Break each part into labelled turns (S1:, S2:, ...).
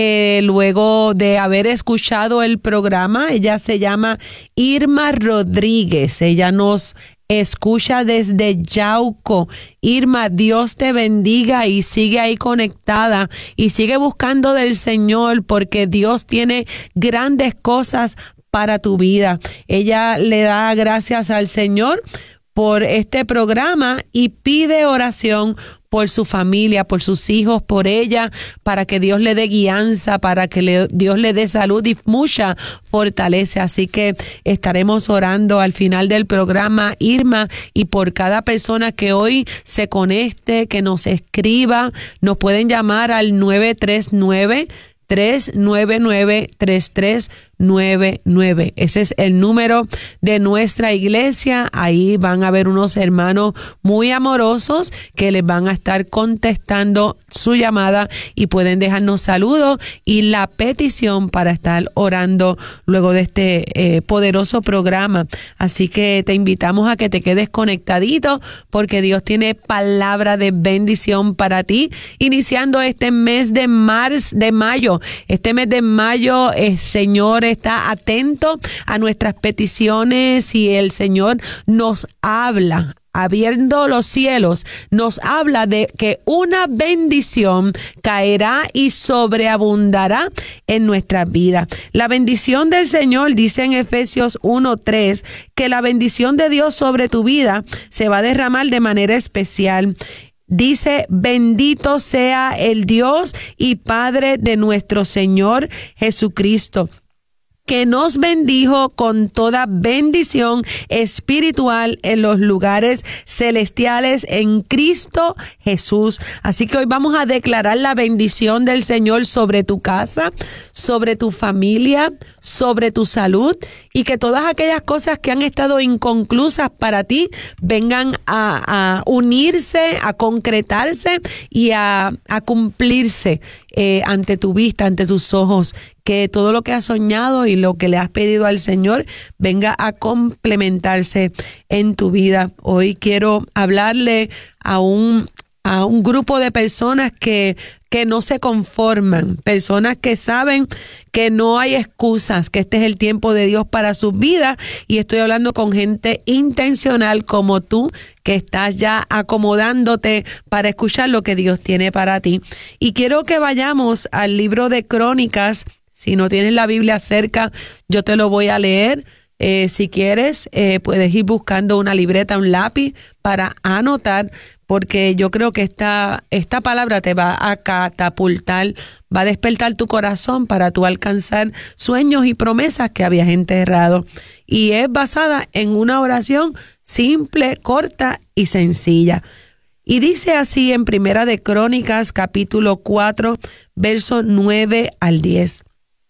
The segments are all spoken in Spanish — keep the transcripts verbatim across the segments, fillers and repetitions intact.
S1: Eh, luego de haber escuchado el programa, ella se llama Irma Rodríguez. Ella nos escucha desde Yauco. Irma, Dios te bendiga y sigue ahí conectada y sigue buscando del Señor, porque Dios tiene grandes cosas para tu vida. Ella le da gracias al Señor por este programa y pide oración por su familia, por sus hijos, por ella, para que Dios le dé guianza, para que le, Dios le dé salud y mucha fortaleza. Así que estaremos orando al final del programa, Irma, y por cada persona que hoy se conecte, que nos escriba. Nos pueden llamar al nueve tres nueve, tres nueve nueve, tres tres nueve nueve. Ese es el número de nuestra iglesia. Ahí van a haber unos hermanos muy amorosos que les van a estar contestando su llamada y pueden dejarnos saludos y la petición para estar orando luego de este eh, poderoso programa. Así que te invitamos a que te quedes conectadito, porque Dios tiene palabra de bendición para ti, iniciando este mes de marzo, de mayo. Este mes de mayo, el Señor está atento a nuestras peticiones y el Señor nos habla, abriendo los cielos, nos habla de que una bendición caerá y sobreabundará en nuestras vidas. La bendición del Señor, dice en Efesios uno tres, que la bendición de Dios sobre tu vida se va a derramar de manera especial. Dice: bendito sea el Dios y Padre de nuestro Señor Jesucristo, que nos bendijo con toda bendición espiritual en los lugares celestiales en Cristo Jesús. Así que hoy vamos a declarar la bendición del Señor sobre tu casa, sobre tu familia, sobre tu salud, y que todas aquellas cosas que han estado inconclusas para ti vengan a, a unirse, a concretarse y a, a cumplirse eh, ante tu vista, ante tus ojos. Que todo lo que has soñado y lo que le has pedido al Señor venga a complementarse en tu vida. Hoy quiero hablarle a un a un grupo de personas que, que no se conforman, personas que saben que no hay excusas, que este es el tiempo de Dios para sus vidas, y estoy hablando con gente intencional como tú, que estás ya acomodándote para escuchar lo que Dios tiene para ti. Y quiero que vayamos al libro de Crónicas. Si no tienes la Biblia cerca, yo te lo voy a leer. Eh, si quieres, eh, puedes ir buscando una libreta, un lápiz para anotar, porque yo creo que esta, esta palabra te va a catapultar, va a despertar tu corazón para tú alcanzar sueños y promesas que habías enterrado. Y es basada en una oración simple, corta y sencilla. Y dice así en Primera de Crónicas, capítulo cuatro, versos nueve al diez.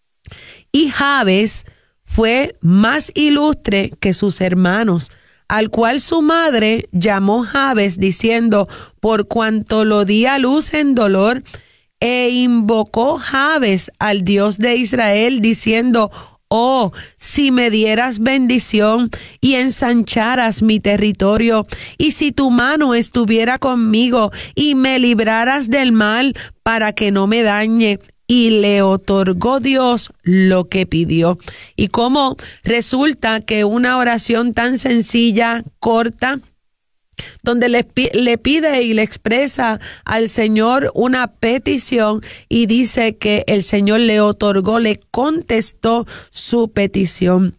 S1: Y Jabes fue más ilustre que sus hermanos, al cual su madre llamó Jabes, diciendo: por cuanto lo di a luz en dolor. E invocó Jabes al Dios de Israel, diciendo: oh, si me dieras bendición y ensancharas mi territorio, y si tu mano estuviera conmigo y me libraras del mal para que no me dañe. Y le otorgó Dios lo que pidió. Y cómo resulta que una oración tan sencilla, corta, donde le, le pide y le expresa al Señor una petición, y dice que el Señor le otorgó, le contestó su petición.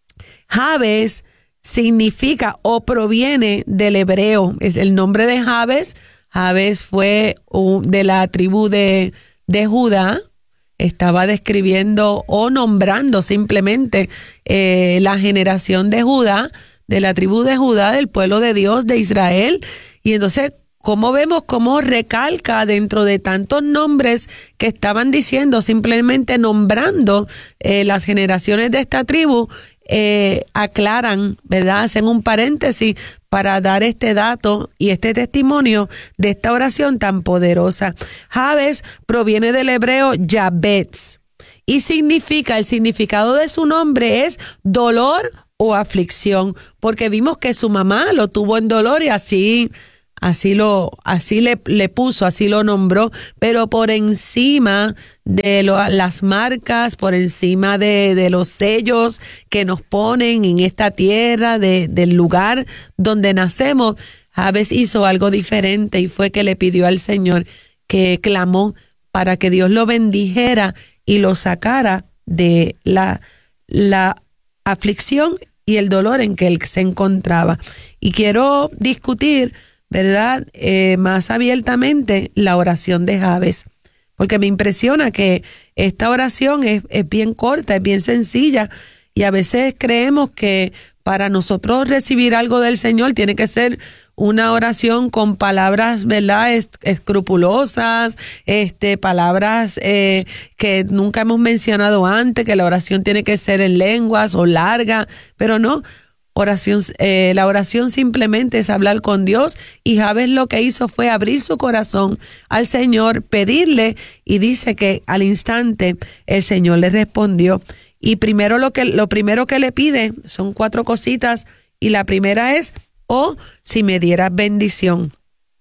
S1: Jabes significa o proviene del hebreo. Es el nombre de Jabes. Jabes fue un, de la tribu de de Judá. Estaba describiendo o nombrando simplemente eh, la generación de Judá, de la tribu de Judá, del pueblo de Dios, de Israel. Y entonces, ¿cómo vemos cómo recalca dentro de tantos nombres que estaban diciendo, simplemente nombrando eh, las generaciones de esta tribu? Eh, aclaran, ¿verdad? Hacen un paréntesis para dar este dato y este testimonio de esta oración tan poderosa. Jabes proviene del hebreo Yabetz y significa, el significado de su nombre es dolor o aflicción, porque vimos que su mamá lo tuvo en dolor y así así lo, así le, le puso, así lo nombró, pero por encima de lo, las marcas, por encima de, de los sellos que nos ponen en esta tierra, de, del lugar donde nacemos, Jabes hizo algo diferente y fue que le pidió al Señor, que clamó para que Dios lo bendijera y lo sacara de la, la aflicción y el dolor en que él se encontraba. Y quiero discutir, ¿verdad?, eh, más abiertamente la oración de Jabes, porque me impresiona que esta oración es, es bien corta, es bien sencilla, y a veces creemos que para nosotros recibir algo del Señor tiene que ser una oración con palabras, ¿verdad?, es, escrupulosas, este, palabras eh, que nunca hemos mencionado antes, que la oración tiene que ser en lenguas o larga, pero no, oración, eh, la oración simplemente es hablar con Dios, y Jabes lo que hizo fue abrir su corazón al Señor, pedirle, y dice que al instante el Señor le respondió. Y primero lo que lo primero que le pide son cuatro cositas, y la primera es: o si me dieras bendición.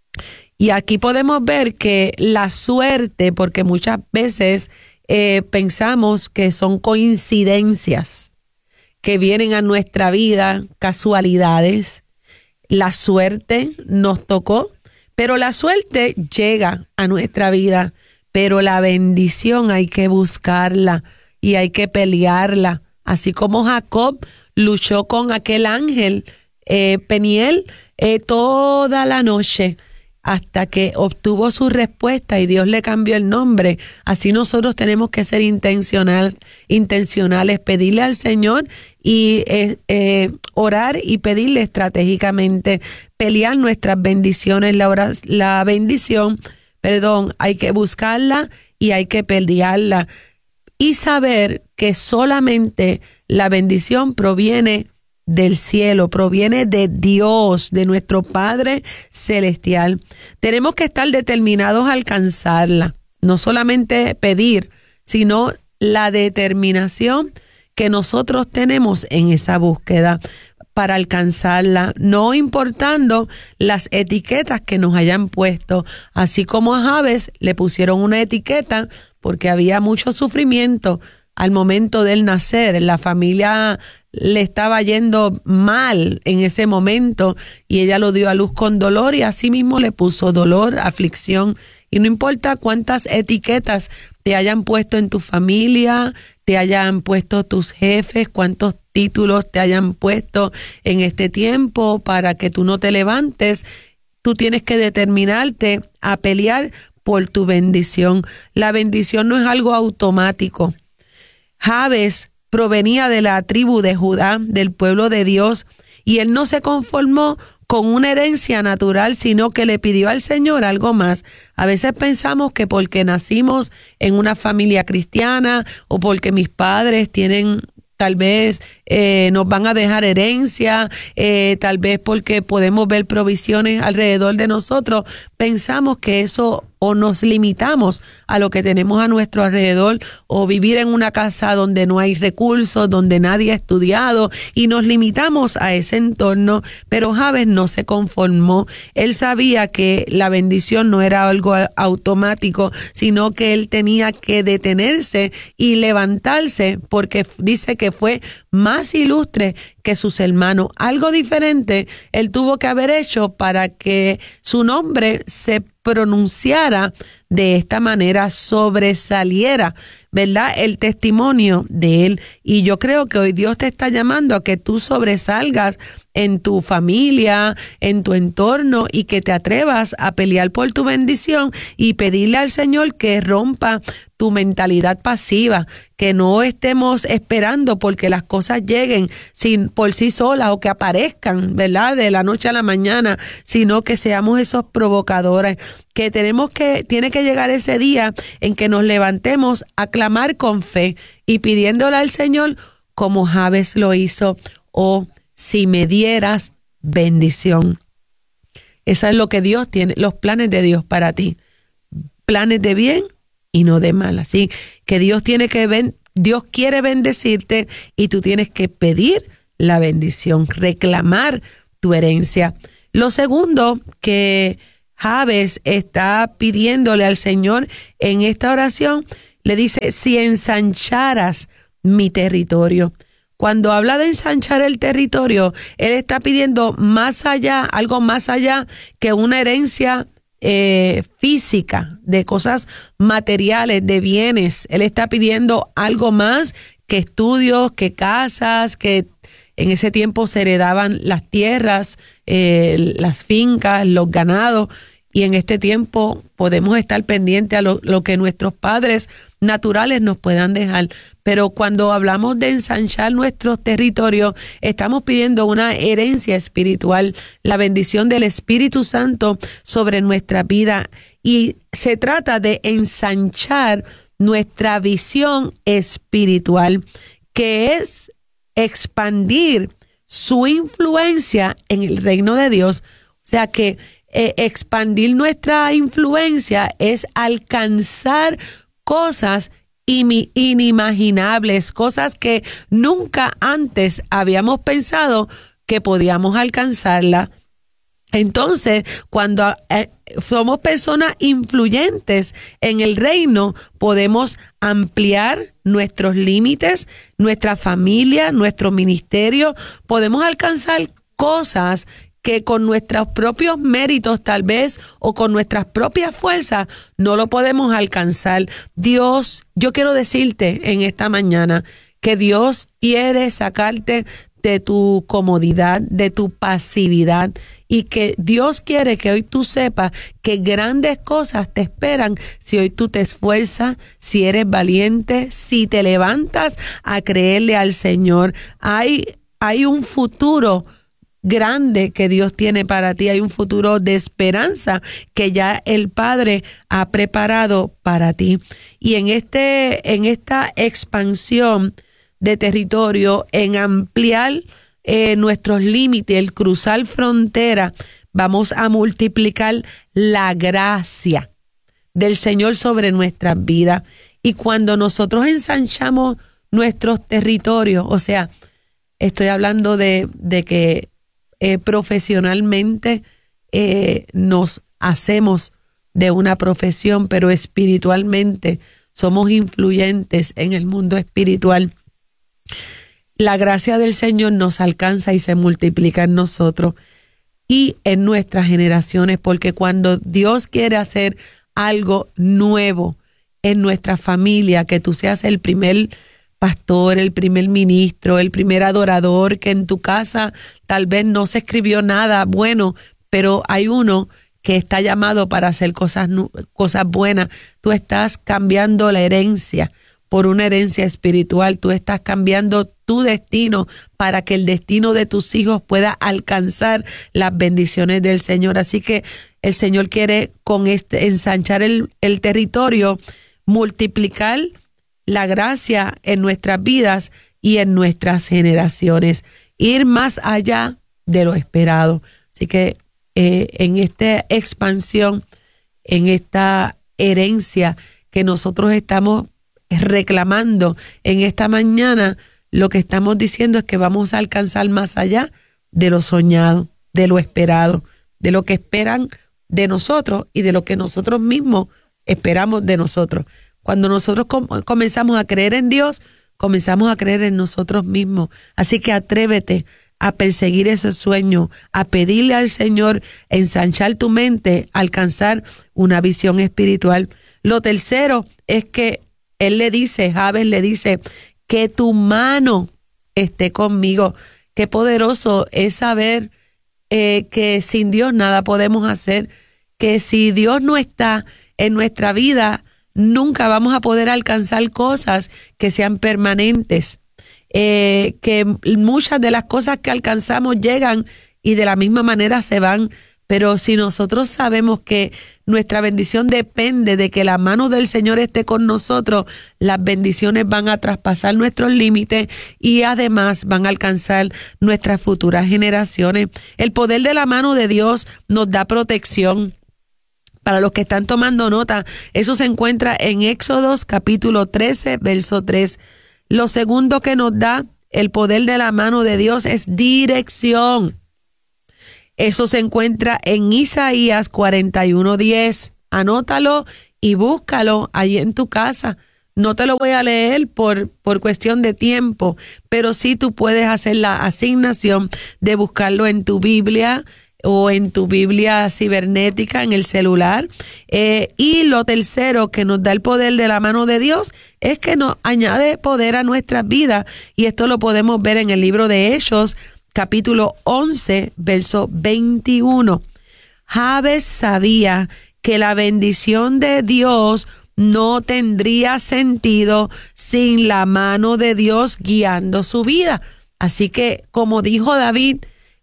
S1: Y aquí podemos ver que la suerte, porque muchas veces eh, pensamos que son coincidencias que vienen a nuestra vida, casualidades. La suerte nos tocó, pero la suerte llega a nuestra vida, pero la bendición hay que buscarla y hay que pelearla. Así como Jacob luchó con aquel ángel Eh, Peniel eh, toda la noche hasta que obtuvo su respuesta y Dios le cambió el nombre. Así nosotros tenemos que ser intencional, intencionales, pedirle al Señor y eh, eh, orar y pedirle estratégicamente, pelear nuestras bendiciones. La, ora, la bendición, perdón, hay que buscarla y hay que pelearla, y saber que solamente la bendición proviene del cielo, proviene de Dios, de nuestro Padre Celestial. Tenemos que estar determinados a alcanzarla, no solamente pedir, sino la determinación que nosotros tenemos en esa búsqueda para alcanzarla, no importando las etiquetas que nos hayan puesto. Así como a Jabes le pusieron una etiqueta porque había mucho sufrimiento al momento del nacer, la familia le estaba yendo mal en ese momento y ella lo dio a luz con dolor, y así mismo le puso dolor, aflicción. Y no importa cuántas etiquetas te hayan puesto en tu familia, te hayan puesto tus jefes, cuántos títulos te hayan puesto en este tiempo para que tú no te levantes, tú tienes que determinarte a pelear por tu bendición. La bendición no es algo automático. Jabes provenía de la tribu de Judá, del pueblo de Dios, y él no se conformó con una herencia natural, sino que le pidió al Señor algo más. A veces pensamos que porque nacimos en una familia cristiana o porque mis padres tienen, tal vez eh, nos van a dejar herencia, eh, tal vez porque podemos ver provisiones alrededor de nosotros, pensamos que eso, o nos limitamos a lo que tenemos a nuestro alrededor, o vivir en una casa donde no hay recursos, donde nadie ha estudiado, y nos limitamos a ese entorno. Pero Jabes no se conformó. Él sabía que la bendición no era algo automático, sino que él tenía que detenerse y levantarse, porque dice que fue más ilustre que sus hermanos. Algo diferente él tuvo que haber hecho para que su nombre se pronunciara de esta manera, sobresaliera, ¿verdad?, el testimonio de él. Y yo creo que hoy Dios te está llamando a que tú sobresalgas en tu familia, en tu entorno, y que te atrevas a pelear por tu bendición y pedirle al Señor que rompa tu mentalidad pasiva, que no estemos esperando porque las cosas lleguen sin, por sí solas, o que aparezcan, ¿verdad?, de la noche a la mañana, sino que seamos esos provocadores, que tenemos que, tiene que llegar ese día en que nos levantemos a clamar con fe y pidiéndole al Señor como Jabes lo hizo: o si me dieras bendición. Eso es lo que Dios tiene, los planes de Dios para ti, planes de bien y no de mal. Así que Dios tiene que ben, Dios quiere bendecirte, y tú tienes que pedir la bendición, reclamar tu herencia. Lo segundo que Jabes está pidiéndole al Señor en esta oración, le dice, si ensancharas mi territorio. Cuando habla de ensanchar el territorio, él está pidiendo más allá, algo más allá que una herencia eh, física, de cosas materiales, de bienes. Él está pidiendo algo más que estudios, que casas, que en ese tiempo se heredaban las tierras, eh, las fincas, los ganados. Y en este tiempo podemos estar pendientes a lo, lo que nuestros padres naturales nos puedan dejar. Pero cuando hablamos de ensanchar nuestros territorios, estamos pidiendo una herencia espiritual, la bendición del Espíritu Santo sobre nuestra vida. Y se trata de ensanchar nuestra visión espiritual, que es expandir su influencia en el reino de Dios. O sea que Eh, expandir nuestra influencia es alcanzar cosas inimaginables, cosas que nunca antes habíamos pensado que podíamos alcanzarla. Entonces, cuando eh, somos personas influyentes en el reino, podemos ampliar nuestros límites, nuestra familia, nuestro ministerio, podemos alcanzar cosas que con nuestros propios méritos tal vez o con nuestras propias fuerzas no lo podemos alcanzar. Dios, yo quiero decirte en esta mañana que Dios quiere sacarte de tu comodidad, de tu pasividad, y que Dios quiere que hoy tú sepas que grandes cosas te esperan si hoy tú te esfuerzas, si eres valiente, si te levantas a creerle al Señor. Hay, hay un futuro grande que Dios tiene para ti, hay un futuro de esperanza que ya el Padre ha preparado para ti. Y en este, en esta expansión de territorio, en ampliar eh, nuestros límites, el cruzar frontera, vamos a multiplicar la gracia del Señor sobre nuestras vidas. Y cuando nosotros ensanchamos nuestros territorios, o sea, estoy hablando de, de que Eh, profesionalmente eh, nos hacemos de una profesión, pero espiritualmente somos influyentes en el mundo espiritual. La gracia del Señor nos alcanza y se multiplica en nosotros y en nuestras generaciones, porque cuando Dios quiere hacer algo nuevo en nuestra familia, que tú seas el primer pastor, el primer ministro, el primer adorador, que en tu casa tal vez no se escribió nada bueno, pero hay uno que está llamado para hacer cosas, cosas buenas. Tú estás cambiando la herencia por una herencia espiritual. Tú estás cambiando tu destino para que el destino de tus hijos pueda alcanzar las bendiciones del Señor. Así que el Señor quiere con este ensanchar el, el territorio, multiplicar la gracia en nuestras vidas y en nuestras generaciones, ir más allá de lo esperado. Así que eh, en esta expansión, en esta herencia que nosotros estamos reclamando en esta mañana, lo que estamos diciendo es que vamos a alcanzar más allá de lo soñado, de lo esperado, de lo que esperan de nosotros y de lo que nosotros mismos esperamos de nosotros. Cuando nosotros com- comenzamos a creer en Dios, comenzamos a creer en nosotros mismos. Así que atrévete a perseguir ese sueño, a pedirle al Señor ensanchar tu mente, alcanzar una visión espiritual. Lo tercero es que Él le dice, Jabes le dice, que tu mano esté conmigo. Qué poderoso es saber eh, que sin Dios nada podemos hacer, que si Dios no está en nuestra vida, nunca vamos a poder alcanzar cosas que sean permanentes, eh, que muchas de las cosas que alcanzamos llegan y de la misma manera se van, pero si nosotros sabemos que nuestra bendición depende de que la mano del Señor esté con nosotros, las bendiciones van a traspasar nuestros límites y además van a alcanzar nuestras futuras generaciones. El poder de la mano de Dios nos da protección. Para los que están tomando nota, eso se encuentra en Éxodos capítulo trece, verso tres. Lo segundo que nos da el poder de la mano de Dios es dirección. Eso se encuentra en Isaías cuarenta y uno diez. Anótalo y búscalo allí en tu casa. No te lo voy a leer por, por cuestión de tiempo, pero sí tú puedes hacer la asignación de buscarlo en tu Biblia o en tu Biblia cibernética, en el celular. Eh, y lo tercero que nos da el poder de la mano de Dios es que nos añade poder a nuestras vidas. Y esto lo podemos ver en el libro de Hechos, capítulo once, verso veintiuno. Jabes sabía que la bendición de Dios no tendría sentido sin la mano de Dios guiando su vida. Así que, como dijo David,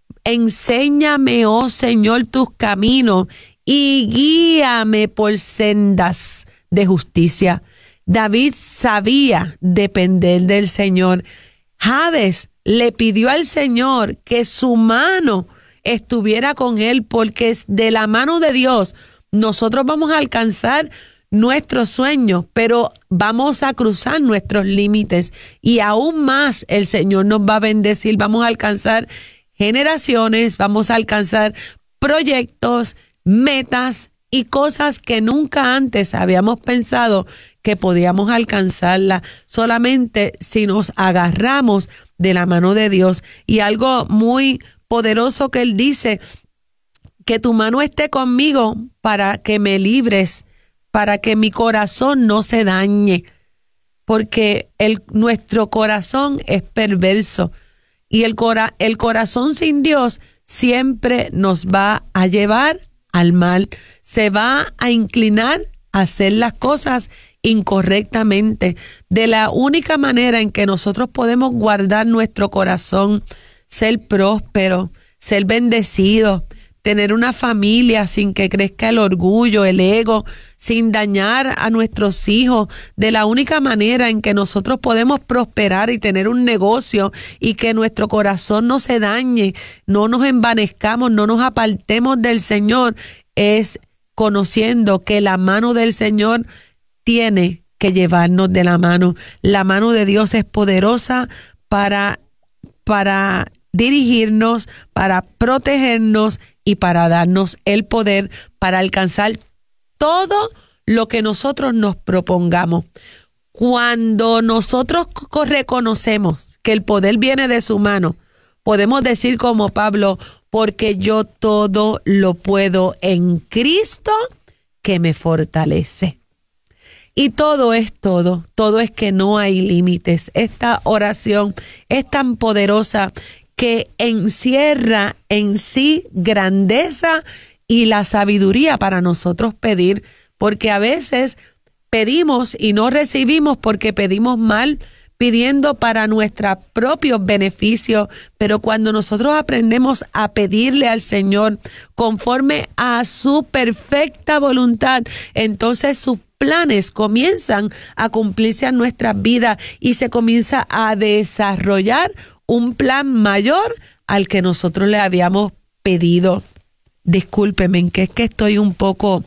S1: enséñame, oh Señor, tus caminos y guíame por sendas de justicia. David sabía depender del Señor. Jabes le pidió al Señor que su mano estuviera con él, porque de la mano de Dios nosotros vamos a alcanzar nuestros sueños, pero vamos a cruzar nuestros límites y aún más el Señor nos va a bendecir. Vamos a alcanzar generaciones, vamos a alcanzar proyectos, metas y cosas que nunca antes habíamos pensado que podíamos alcanzarla, solamente si nos agarramos de la mano de Dios. Y algo muy poderoso que Él dice, que tu mano esté conmigo para que me libres, para que mi corazón no se dañe, porque el, nuestro corazón es perverso y el, cora, el corazón sin Dios siempre nos va a llevar al mal, se va a inclinar a hacer las cosas incorrectamente. De la única manera en que nosotros podemos guardar nuestro corazón, ser próspero, ser bendecido, tener una familia sin que crezca el orgullo, el ego, sin dañar a nuestros hijos. De la única manera en que nosotros podemos prosperar y tener un negocio y que nuestro corazón no se dañe, no nos envanezcamos, no nos apartemos del Señor, es conociendo que la mano del Señor tiene que llevarnos de la mano. La mano de Dios es poderosa para, para dirigirnos, para protegernos y para darnos el poder para alcanzar todo lo que nosotros nos propongamos. Cuando nosotros reconocemos que el poder viene de su mano, podemos decir como Pablo, porque yo todo lo puedo en Cristo que me fortalece. Y todo es todo, todo es que no hay límites. Esta oración es tan poderosa que encierra en sí grandeza y la sabiduría para nosotros pedir, porque a veces pedimos y no recibimos porque pedimos mal, pidiendo para nuestros propios beneficios, pero cuando nosotros aprendemos a pedirle al Señor conforme a su perfecta voluntad, entonces sus planes comienzan a cumplirse en nuestras vidas y se comienza a desarrollar un plan mayor al que nosotros le habíamos pedido. Discúlpeme, que es que estoy un poco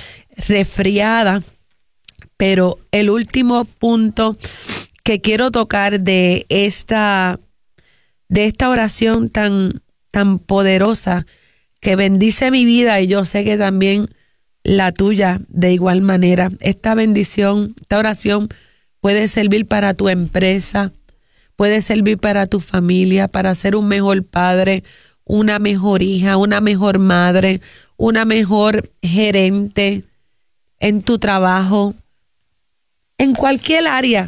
S1: resfriada, pero el último punto que quiero tocar de esta, de esta oración tan, tan poderosa que bendice mi vida, y yo sé que también la tuya de igual manera. Esta bendición, esta oración puede servir para tu empresa, puede servir para tu familia, para ser un mejor padre, una mejor hija, una mejor madre, una mejor gerente en tu trabajo, en cualquier área.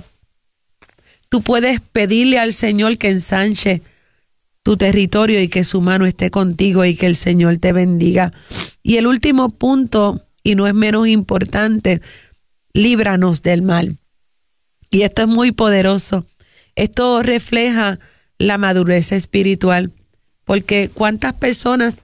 S1: Tú puedes pedirle al Señor que ensanche tu territorio y que su mano esté contigo y que el Señor te bendiga. Y el último punto, y no es menos importante, líbranos del mal. Y esto es muy poderoso. Esto refleja la madurez espiritual, porque cuántas personas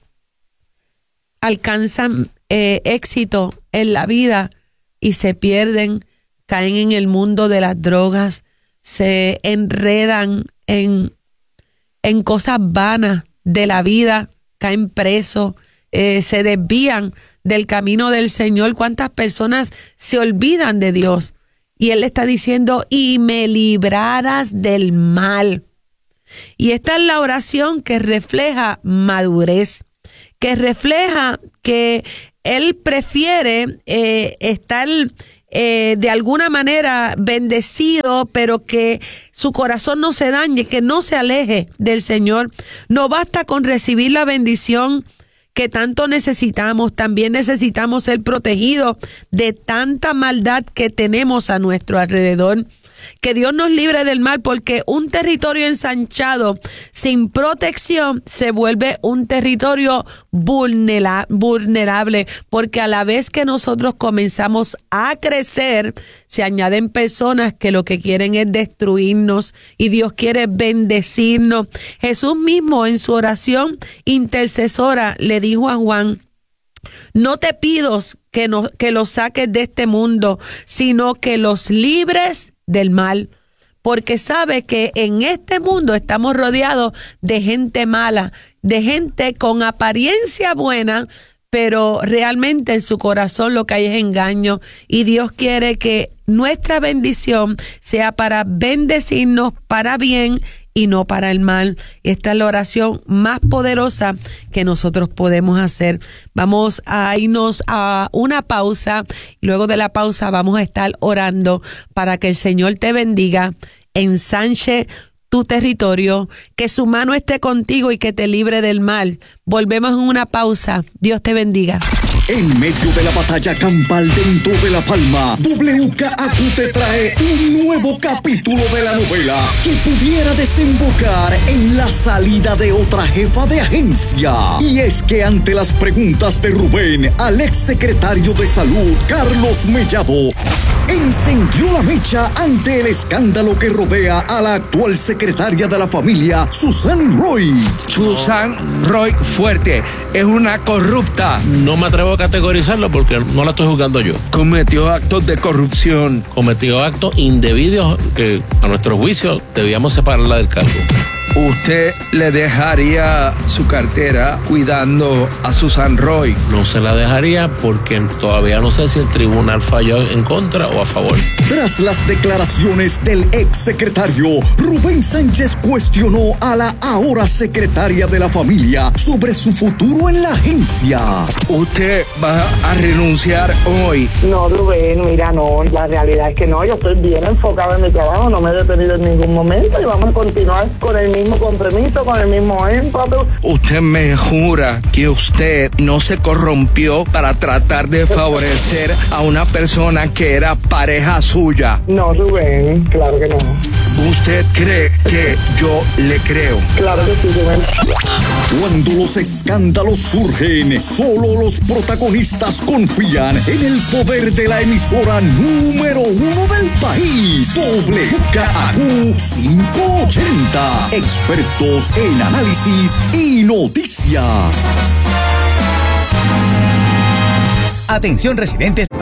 S1: alcanzan eh, éxito en la vida y se pierden, caen en el mundo de las drogas, se enredan en, en cosas vanas de la vida, caen presos, eh, se desvían del camino del Señor. Cuántas personas se olvidan de Dios. Y Él está diciendo, y me librarás del mal. Y esta es la oración que refleja madurez, que refleja que él prefiere eh, estar eh, de alguna manera bendecido, pero que su corazón no se dañe, que no se aleje del Señor. No basta con recibir la bendición que tanto necesitamos, también necesitamos ser protegidos de tanta maldad que tenemos a nuestro alrededor. Que Dios nos libre del mal, porque un territorio ensanchado sin protección se vuelve un territorio vulnera- vulnerable, porque a la vez que nosotros comenzamos a crecer, se añaden personas que lo que quieren es destruirnos, y Dios quiere bendecirnos. Jesús mismo en su oración intercesora le dijo a Juan: no te pido que, no, que los saques de este mundo, sino que los libres del mal, porque sabe que en este mundo estamos rodeados de gente mala, de gente con apariencia buena, pero realmente en su corazón lo que hay es engaño, y Dios quiere que nuestra bendición sea para bendecirnos para bien y no para el mal. Esta es la oración más poderosa que nosotros podemos hacer. Vamos a irnos a una pausa. Luego de la pausa vamos a estar orando para que el Señor te bendiga, ensanche tu territorio, que su mano esté contigo y que te libre del mal. Volvemos en una pausa. Dios te bendiga.
S2: En medio de la batalla campal dentro de La Palma, W K A Q te trae un nuevo capítulo de la novela que pudiera desembocar en la salida de otra jefa de agencia. Y es que ante las preguntas de Rubén al ex secretario de Salud, Carlos Mellado, encendió la mecha ante el escándalo que rodea a la actual secretaria de la familia, Susan Roy.
S3: Susan Roy Fuerte es una corrupta.
S4: No me atrevo a categorizarlo porque no la estoy juzgando yo.
S3: Cometió actos de corrupción.
S4: Cometió actos indebidos que a nuestro juicio debíamos separarla del cargo.
S3: ¿Usted le dejaría su cartera cuidando a Susan Roy?
S4: No se la dejaría porque todavía no sé si el tribunal falló en contra o a favor.
S2: Tras las declaraciones del ex secretario, Rubén Sánchez cuestionó a la ahora secretaria de la familia sobre su futuro en la agencia.
S3: ¿Usted va a renunciar hoy?
S5: No, Rubén, mira, no, la realidad es que no, yo estoy bien enfocado en mi trabajo, no me he detenido en ningún momento y vamos a continuar con el mismo compromiso, con el mismo énfasis.
S3: ¿Usted me jura que usted no se corrompió para tratar de favorecer a una persona que era pareja suya?
S5: No, Rubén, claro que no.
S2: ¿Usted cree que yo le creo?
S5: Claro que sí, Rubén.
S2: Cuando los escándalos surgen, solo los protagonistas confían en el poder de la emisora número uno del país, W K A Q quinientos ochenta. Expertos en análisis y noticias.
S6: Atención residentes.